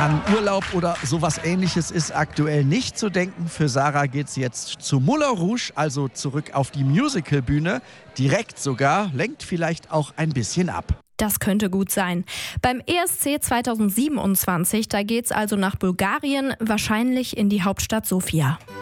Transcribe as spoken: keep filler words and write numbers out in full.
An Urlaub oder sowas Ähnliches ist aktuell nicht zu denken. Für Sarah geht's jetzt zu Moulin Rouge, also zurück auf die Musicalbühne. Direkt sogar, lenkt vielleicht auch ein bisschen ab. Das könnte gut sein. Beim E S C zweitausendsiebenundzwanzig, da geht's also nach Bulgarien, wahrscheinlich in die Hauptstadt Sofia.